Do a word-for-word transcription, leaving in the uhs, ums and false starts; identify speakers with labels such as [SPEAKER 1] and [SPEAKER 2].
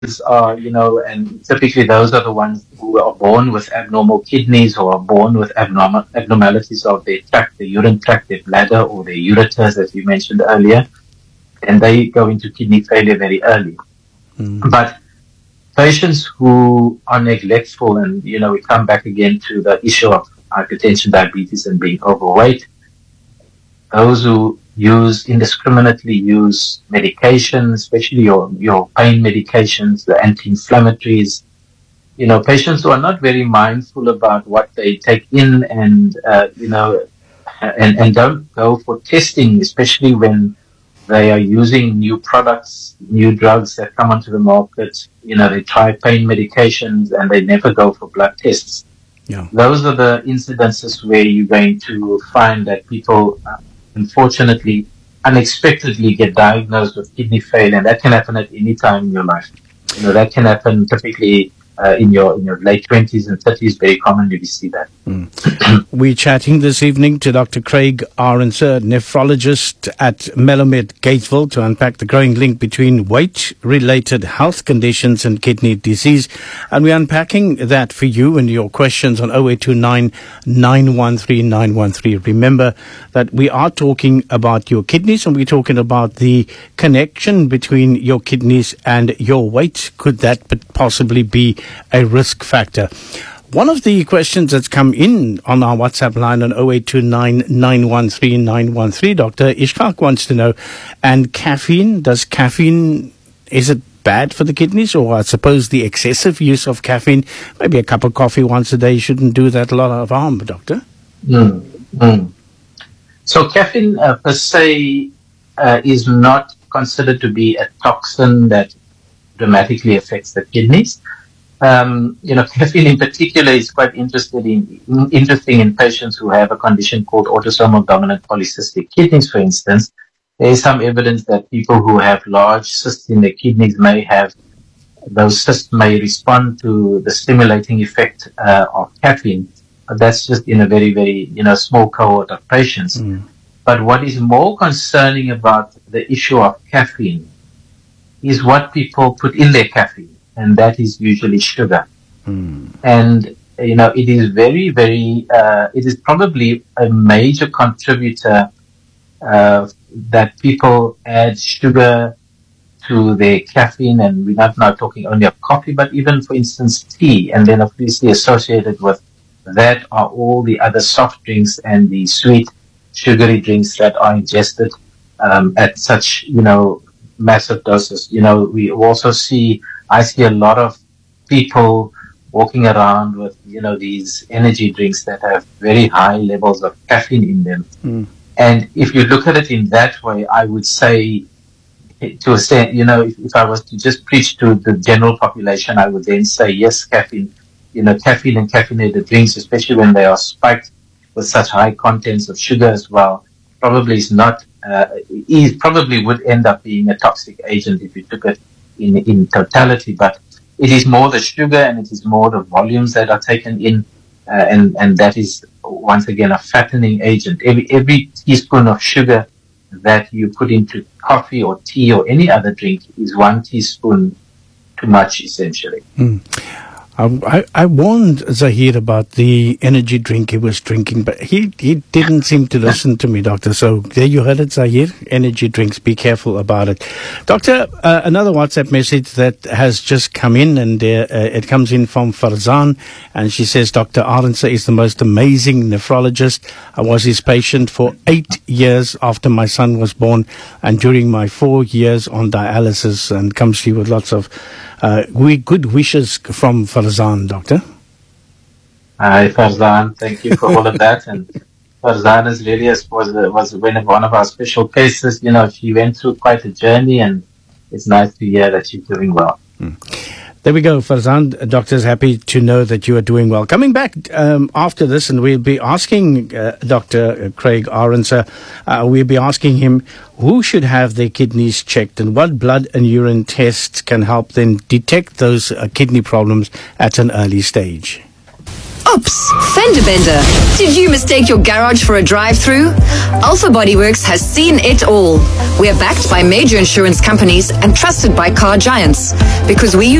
[SPEAKER 1] are, you know, and typically those are the ones who are born with abnormal kidneys or are born with abnormal abnormalities of their tract, the urine tract, their bladder, or their ureters, as you mentioned earlier, and they go into kidney failure very early. Mm. But patients who are neglectful, and, you know, we come back again to the issue of hypertension, diabetes, and being overweight, those who use indiscriminately use medication, especially your, your pain medications, the anti-inflammatories, you know, patients who are not very mindful about what they take in and, uh, you know, and, and don't go for testing, especially when they are using new products, new drugs that come onto the market. You know, they try pain medications and they never go for blood tests. Yeah. Those are the incidences where you're going to find that people, uh, unfortunately, unexpectedly get diagnosed with kidney failure, and that can happen at any time in your life. You know, that can happen typically uh, in your in your late twenties and thirties. Very commonly we see that.
[SPEAKER 2] Mm. We're chatting this evening to Doctor Craig Arendse, nephrologist at Melomed Gatesville, to unpack the growing link between weight-related health conditions and kidney disease. And we're unpacking that for you and your questions on oh eight two nine, nine one three, nine one three. Remember that we are talking about your kidneys, and we're talking about the connection between your kidneys and your weight. Could that possibly be a risk factor? One of the questions that's come in on our WhatsApp line on oh eight two nine, nine one three, nine one three, Doctor Ishaq wants to know, and caffeine, does caffeine, is it bad for the kidneys, or I suppose the excessive use of caffeine, maybe a cup of coffee once a day shouldn't do that a lot of harm, Doctor?
[SPEAKER 1] Mm, mm. So caffeine uh, per se uh, is not considered to be a toxin that dramatically affects the kidneys. Um, you know, caffeine in particular is quite interested in, interesting in patients who have a condition called autosomal dominant polycystic kidneys, for instance. There is some evidence that people who have large cysts in their kidneys may have, those cysts may respond to the stimulating effect uh, of caffeine. But that's just in a very, very, you know, small cohort of patients. Mm. But what is more concerning about the issue of caffeine is what people put in their caffeine, and that is usually sugar. Mm. And, you know, it is very, very, uh, it is probably a major contributor uh, that people add sugar to their caffeine, and we're not now talking only of coffee, but even, for instance, tea, and then obviously associated with that are all the other soft drinks and the sweet, sugary drinks that are ingested um, at such, you know, massive doses. You know, we also see, I see a lot of people walking around with, you know, these energy drinks that have very high levels of caffeine in them. Mm. And if you look at it in that way, I would say, to a extent, you know, if, if I was to just preach to the general population, I would then say, yes, caffeine, you know, caffeine and caffeinated drinks, especially when they are spiked with such high contents of sugar as well, probably is not, uh, is probably would end up being a toxic agent if you took it in, in totality. But it is more the sugar, and it is more the volumes that are taken in, uh, and, and that is, once again, a fattening agent. Every, every teaspoon of sugar that you put into coffee or tea or any other drink is one teaspoon too much, essentially.
[SPEAKER 2] Mm. I, I warned Zahir about the energy drink he was drinking, but he, he didn't seem to listen to me, Doctor. So there you heard it, Zahir. Energy drinks, be careful about it. Doctor, uh, another WhatsApp message that has just come in, and uh, uh, it comes in from Farzan, and she says, Doctor Arendse is the most amazing nephrologist. I was his patient for eight years after my son was born, and during my four years on dialysis, and comes to you with lots of Uh, we good wishes from Farzan, Doctor.
[SPEAKER 1] Hi, Farzan. Thank you for all of that. And Farzan is really was was one of our special cases. You know, she went through quite a journey, and it's nice to hear that she's doing well.
[SPEAKER 2] Mm. There we go, Farzan. Doctor's happy to know that you are doing well. Coming back um, after this, and we'll be asking uh, Doctor Craig Arendse, uh, we'll be asking him who should have their kidneys checked and what blood and urine tests can help them detect those uh, kidney problems at an early stage.
[SPEAKER 3] Oops, fender bender. Did you mistake your garage for a drive-through? Alpha Bodyworks has seen it all. We are backed by major insurance companies and trusted by car giants because we use